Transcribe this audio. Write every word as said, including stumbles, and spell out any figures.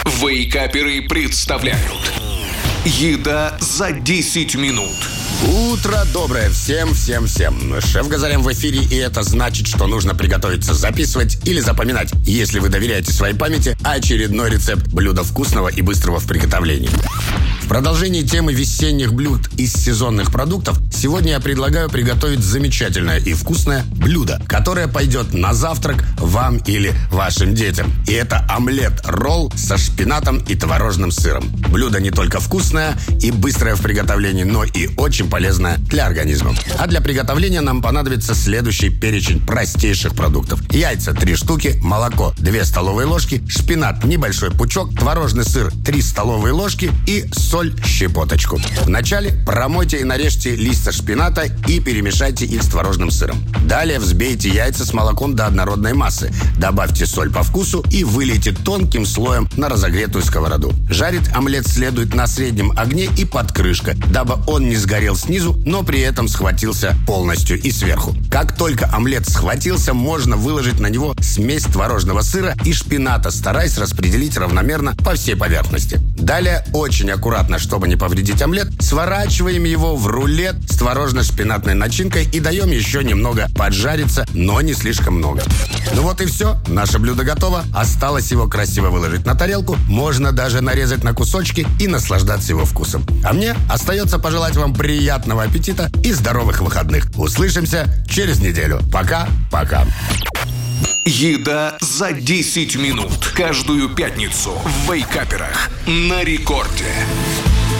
Вейкаперы представляют «Еда за десять минут». Утро доброе всем, всем, всем. Шеф Газарян в эфире, и это значит, что нужно приготовиться записывать или запоминать, если вы доверяете своей памяти, очередной рецепт блюда вкусного и быстрого в приготовлении. В продолжении темы весенних блюд из сезонных продуктов сегодня я предлагаю приготовить замечательное и вкусное блюдо, которое пойдет на завтрак вам или вашим детям. И это омлет-ролл со шпинатом и творожным сыром. Блюдо не только вкусное и быстрое в приготовлении, но и очень полезное для организма. А для приготовления нам понадобится следующий перечень простейших продуктов. Яйца три штуки, молоко две столовые ложки, шпинат небольшой пучок, творожный сыр три столовые ложки и соль щепоточку. Вначале промойте и нарежьте листья шпината и перемешайте их с творожным сыром. Далее взбейте яйца с молоком до однородной массы. Добавьте соль по вкусу и вылейте тонким слоем на разогретую сковороду. Жарить омлет следует на среднем огне и под крышкой, дабы он не сгорел снизу, но при этом схватился полностью и сверху. Как только омлет схватился, можно выложить на него смесь творожного сыра и шпината, стараясь распределить равномерно по всей поверхности. Далее очень аккуратно, чтобы не повредить омлет, сворачиваем его в рулет с творожно-шпинатной начинкой и даем еще немного поджариться, но не слишком много. Ну вот и все, наше блюдо готово. Осталось его красиво выложить на тарелку, можно даже нарезать на кусочки и наслаждаться его вкусом. А мне остается пожелать вам приятного аппетита и здоровых выходных. Услышимся через неделю. Пока-пока. «Еда за десять минут». Каждую пятницу в Вейкаперах на рекорде.